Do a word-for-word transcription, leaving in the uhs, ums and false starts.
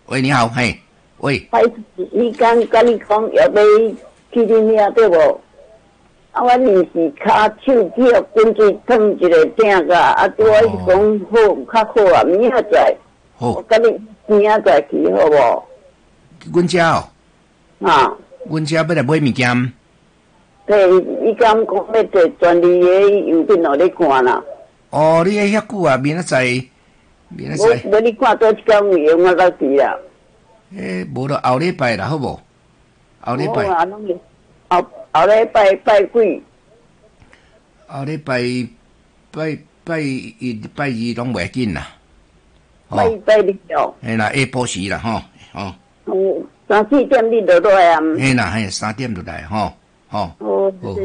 喂，你好，嘿，喂， 还是伊刚跟你讲要要去恁遐对无？啊，我就是骹手去互滚水烫一个鼎个，啊，对我是讲好较好啊，明仔载， 好， 我跟你明仔载去好无？ 阮家哦， 啊， 阮家要来买物件。 对，伊刚讲要坐专利的邮电互你看啦。 哦，你遐遐久啊？明仔载，明仔载。 我我你看多一工有用我到时啦。 诶，无就后礼拜啦，好无？后礼拜。 啊，拢后后礼拜拜几？ 后礼拜拜拜一拜二拢袂紧啦。 拜拜二哦。 嘿啦，下晡时啦，吼，吼。 嗯，三四点你就来啊。 嘿啦，嘿，三点就来，吼，吼。 哦。